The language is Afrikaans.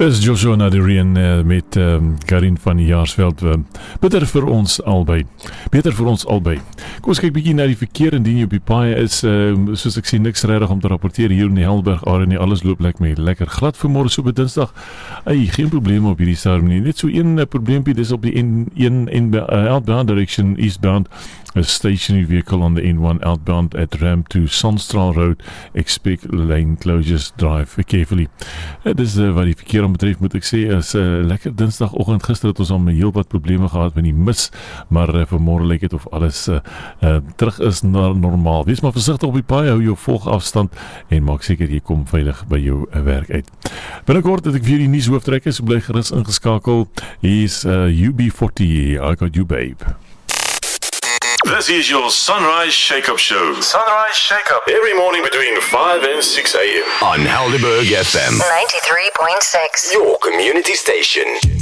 Is Joshua Naderian met Karin van Jaarsveld. Beter vir ons albei. Kom ons kyk bietjie na die verkeer indien jy op die paai is. Soos ek sê, niks regtig om te rapporteer hier in die Helderberg area nie. Alles loop lekker glad vanmôre so op Dinsdag. Geen probleme op hierdie stadium nie. Net so een probleempie, dis op die N1 outbound direction eastbound. A stationary vehicle on the N1 outbound at ramp to Sandstraal Road. Expect lane closures, drive carefully. Dis wat die verkeer betref, moet ek sê, is lekker Dinsdagoggend. Gister het ons al heel wat probleme gehad met die mis, maar vanmôre lyk dit of alles terug is na normaal. Wees maar versigtig op die paai, hou jou volgafstand en maak seker jy kom veilig by jou werk uit. Binnekort het ek weer die nuushooftrekkers, so bly gerus ingeskakel. Hier is UB40, I Got You Babe. This is your Sunrise Shake-Up Show. Sunrise Shake-Up. Every morning between 5 and 6 a.m. On Helderberg FM. 93.6. Your community station.